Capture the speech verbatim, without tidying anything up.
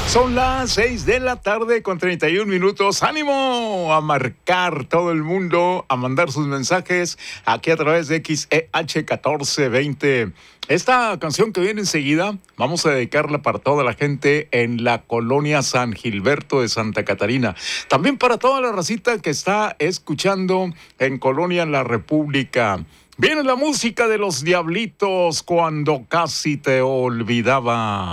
Son las seis de la tarde con treinta y un minutos. ¡Ánimo! A marcar todo el mundo, a mandar sus mensajes aquí a través de X E H catorce veinte. Esta canción que viene enseguida, vamos a dedicarla para toda la gente en la colonia San Gilberto de Santa Catarina. También para toda la racita que está escuchando en Colonia La República. Viene la música de los Diablitos, Cuando casi te olvidaba.